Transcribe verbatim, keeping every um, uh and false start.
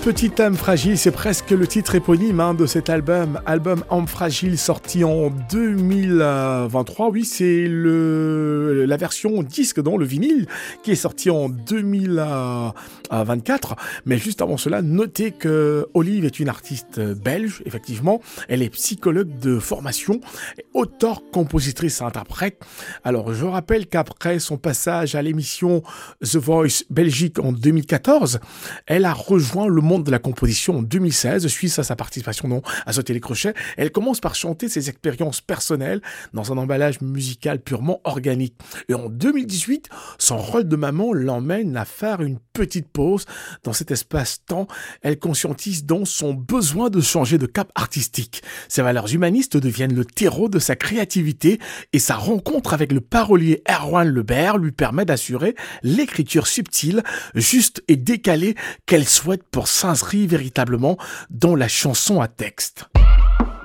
Petite âme fragile, c'est presque le titre éponyme hein, de cet album. Album Âme fragile sorti en deux mille vingt-trois. Oui, c'est le, la version disque, dans le vinyle, qui est sorti en deux mille vingt-quatre. Mais juste avant cela, notez que Olive est une artiste belge, effectivement. Elle est psychologue de formation, auteure, compositrice, interprète. Alors, je rappelle qu'après son passage à l'émission The Voice Belgique en deux mille quatorze, elle a rejoint le monde de la composition en deux mille seize, suite à sa participation non, à ce télécrochet. Elle commence par chanter ses expériences personnelles dans un emballage musical purement organique. Et en deux mille dix-huit, son rôle de maman l'emmène à faire une petite pause dans cet espace-temps. Elle conscientise donc son besoin de changer de cap artistique. Ses valeurs humanistes deviennent le terreau de sa créativité et sa rencontre avec le parolier Erwan Lebert lui permet d'assurer l'écriture subtile, juste et décalée qu'elle souhaite pour s'inscrire véritablement dans la chanson à texte.